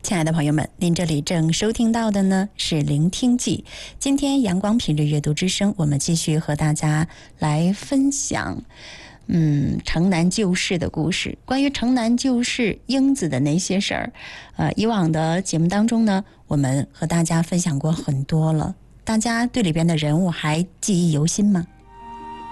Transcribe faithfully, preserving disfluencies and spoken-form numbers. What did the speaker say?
亲爱的朋友们，您这里正收听到的呢是聆听记。今天阳光频率阅读之声，我们继续和大家来分享嗯，城南旧事的故事。关于城南旧事英子的那些事儿，呃，以往的节目当中呢，我们和大家分享过很多了。大家对里边的人物还记忆犹新吗？